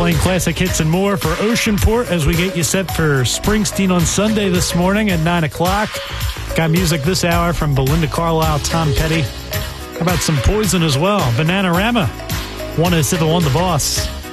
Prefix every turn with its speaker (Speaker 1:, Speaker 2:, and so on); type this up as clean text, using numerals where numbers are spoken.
Speaker 1: Playing classic hits and more for Oceanport as we get you set for Springsteen on Sunday this morning at 9 o'clock. Got music this hour from Belinda Carlisle, Tom Petty. How about some Poison as well? Bananarama. One is to the one, the boss.